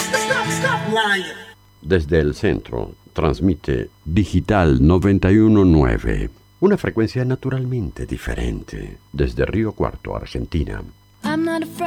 Stop lying. Desde el centro, transmite Digital 919, una frecuencia naturalmente diferente, desde Río Cuarto, Argentina. I'm not afraid.